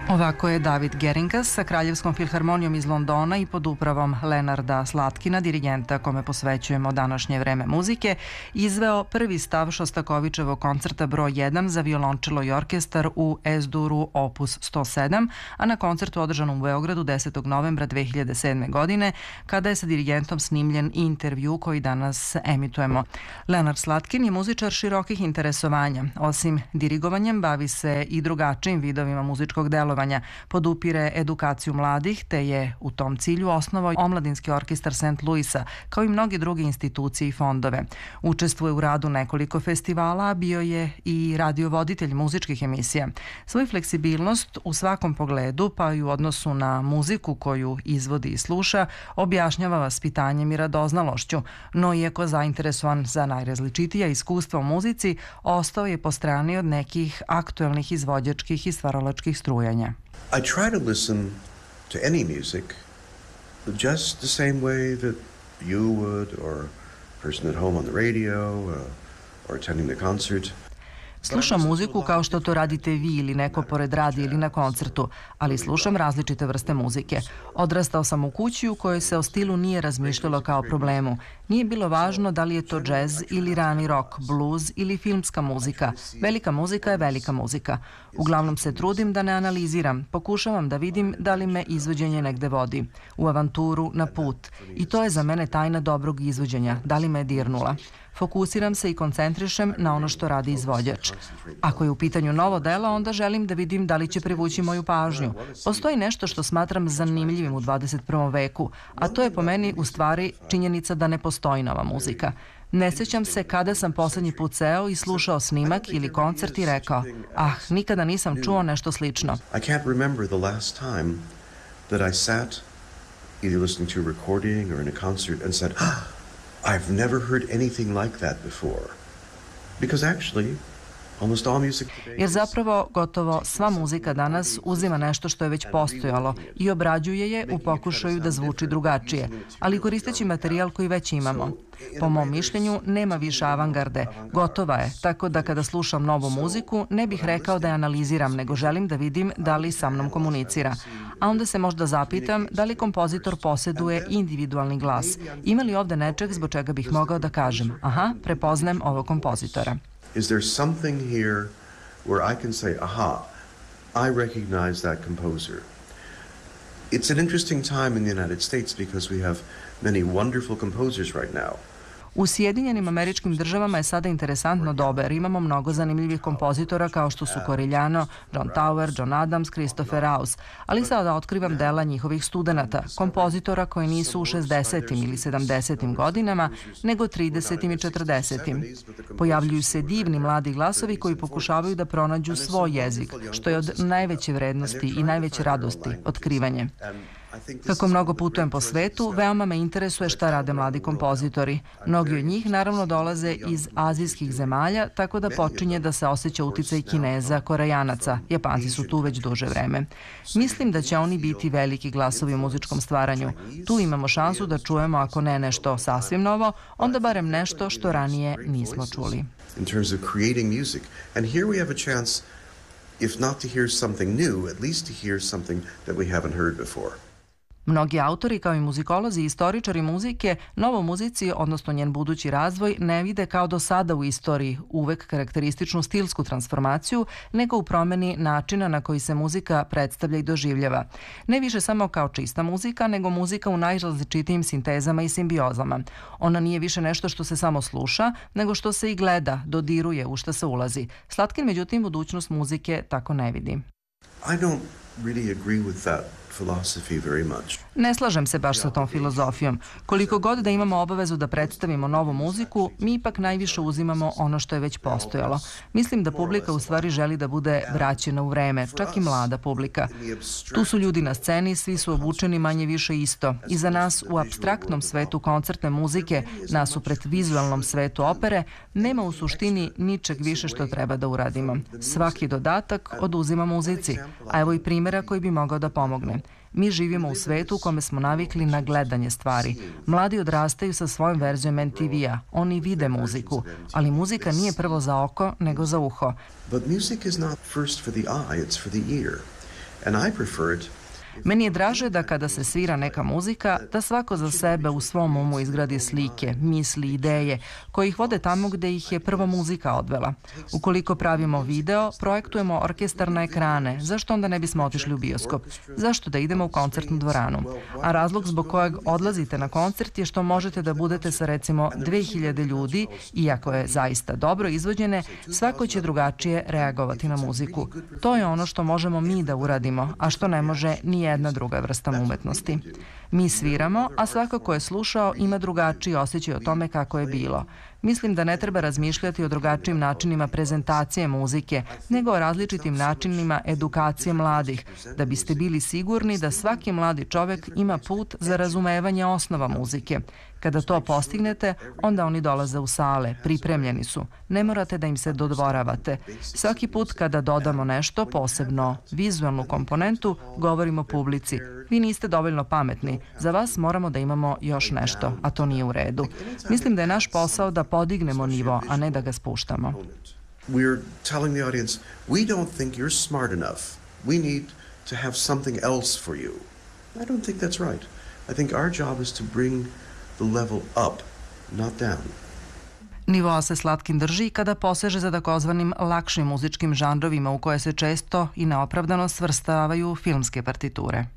Ovako je David Geringas sa Kraljevskom filharmonijom iz Londona i pod upravom Lenarda Slatkina, dirigenta kome posvećujemo današnje vreme muzike, izveo prvi stav Šostakovičevog koncerta broj 1 za violončelo i orkestar u S-duru opus 107, a na koncertu održanom u Beogradu 10. novembra 2007. godine, kada je sa dirigentom snimljen intervju koji danas emitujemo. Lenard Slatkin je muzičar širokih interesovanja. Osim dirigovanjem, bavi se i drugačijim vidovima muzičkog delovanja. Podupire edukaciju mladih, te je u tom cilju osnovao Omladinski orkestar St. Louisa, kao i mnogi druge institucije i fondove. Učestvuje u radu nekoliko festivala, a bio je i radiovoditelj muzičkih emisija. Svoju fleksibilnost u svakom pogledu, pa i u odnosu na muziku koju izvodi i sluša, objašnjava vaspitanjem i radoznalošću, no iako zainteresovan za najrazličitija iskustva u muzici, ostao je po strani od nekih aktuelnih izvođačkih i stvaralačkih strujanja. I try to listen to any music just the same way that you would, or a person at home on the radio, or attending the concert. Slušam muziku kao što to radite vi ili neko pored radija ili na koncertu, ali slušam različite vrste muzike. Odrastao sam u kući u kojoj se o stilu nije razmišljalo kao problemu. Nije bilo važno da li je to džez ili rani rock, blues ili filmska muzika. Velika muzika je velika muzika. Uglavnom se trudim da ne analiziram, pokušavam da vidim da li me izvođenje negde vodi. U avanturu, na put. I to je za mene tajna dobrog izvođenja, da li me je dirnula. Fokusiram se i koncentrišem na ono što radi izvođač. Ako je u pitanju novo delo, onda želim da vidim da li će privući moju pažnju. Postoji nešto što smatram zanimljivim u 21. veku, a to je po meni u stvari činjenica da ne postoji nova muzika. Ne sjećam se kada sam poslednji put seo i slušao snimak ili koncert i rekao, nikada nisam čuo nešto slično. I can't remember the last time that I sat either listening to a recording or in a concert and said, I've never heard anything like that before. Because actually, almost all music today... Jer zapravo gotovo sva muzika danas uzima nešto što je već postojalo i obrađuje je u pokušaju da zvuči drugačije, ali koristeći materijal koji već imamo. Po mom mišljenju, nema više avangarde. Gotova je, tako da kada slušam novu muziku, ne bih rekao da je analiziram, nego želim da vidim da li sa mnom komunicira. A onda se možda zapitam da li kompozitor posjeduje individualni glas. Ima li ovde nečeg zbog čega bih mogao da kažem, prepoznajem ovog kompozitora. Is there something here where I can say, I recognize that composer? It's an interesting time in the United States because we have many wonderful composers right now. U Sjedinjenim Američkim Državama je sada interesantno doba jer imamo mnogo zanimljivih kompozitora kao što su Corigliano, John Tauer, John Adams, Christopher Rouse, ali sada otkrivam dela njihovih studenata, kompozitora koji nisu u 60. ili 70. godinama, nego 30. i 40. Pojavljuju se divni mladi glasovi koji pokušavaju da pronađu svoj jezik, što je od najveće vrednosti i najveće radosti, otkrivanje. Kako mnogo putujem po svetu, veoma me interesuje šta rade mladi kompozitori. Mnogi od njih naravno dolaze iz azijskih zemalja, tako da počinje da se osjeća uticaj Kineza, Korejanaca. Japanci su tu već duže vreme. Mislim da će oni biti veliki glasovi u muzičkom stvaranju. Tu imamo šansu da čujemo, ako ne nešto sasvim novo, onda barem nešto što ranije nismo čuli. In terms of creating music, and here we have a chance, if not to hear something new, at least to hear something that we haven't heard before. Mnogi autori, kao i muzikolozi i istoričari muzike, novo muzici, odnosno njen budući razvoj, ne vide kao do sada u istoriji uvek karakterističnu stilsku transformaciju, nego u promeni načina na koji se muzika predstavlja i doživljava. Ne više samo kao čista muzika, nego muzika u najrazličitijim sintezama i simbiozama. Ona nije više nešto što se samo sluša, nego što se i gleda, dodiruje, u šta se ulazi. Slatkin, međutim, budućnost muzike tako ne vidi. I don't really agree with that philosophy very much. Ne slažem se baš sa tom filozofijom. Koliko god da imamo obavezu da predstavimo novu muziku, mi ipak najviše uzimamo ono što je već postojalo. Mislim da publika u stvari želi da bude vraćena u vreme, čak i mlada publika. Tu su ljudi na sceni, svi su obučeni manje više isto. I za nas u apstraktnom svetu koncertne muzike, nasuprot vizualnom svetu opere, nema u suštini ničeg više što treba da uradimo. Svaki dodatak oduzima muzici, a evo i primjera koji bi mogao da pomogne. Mi živimo u svetu u kome smo navikli na gledanje stvari. Mladi odrastaju sa svojom verzijom MTV-a. Oni vide muziku, ali muzika nije prvo za oko, nego za uho. But music is not first for the eye, it's for the ear. And I prefer it. Meni je draže da kada se svira neka muzika, da svako za sebe u svom umu izgradi slike, misli, ideje, koje ih vode tamo gde ih je prvo muzika odvela. Ukoliko pravimo video, projektujemo orkestar na ekrane, zašto onda ne bismo otišli u bioskop? Zašto da idemo u koncertnu dvoranu? A razlog zbog kojeg odlazite na koncert je što možete da budete sa recimo 2000 ljudi, iako je zaista dobro izvođene, svako će drugačije reagovati na muziku. To je ono što možemo mi da uradimo, a što ne može ni jedna druga vrsta umetnosti. Mi sviramo, a svako ko je slušao ima drugačiji osjećaj o tome kako je bilo. Mislim da ne treba razmišljati o drugačijim načinima prezentacije muzike, nego o različitim načinima edukacije mladih, da biste bili sigurni da svaki mladi čovek ima put za razumevanje osnova muzike. Kada to postignete, onda oni dolaze u sale, pripremljeni su. Ne morate da im se dodvoravate. Svaki put kada dodamo nešto, posebno vizualnu komponentu, govorimo publici. Vi niste dovoljno pametni. Za vas moramo da imamo još nešto, a to nije u redu. Mislim da je naš posao da podignemo nivo, a ne da ga spuštamo. We're telling the audience, we don't think you're smart enough. We need to have something else for you. I don't think that's right. I think our job is to bring the level up, not down. Nivoa se Slatkin drži kada poseže za takozvanim lakšim muzičkim žanrovima u koje se često i neopravdano svrstavaju filmske partiture.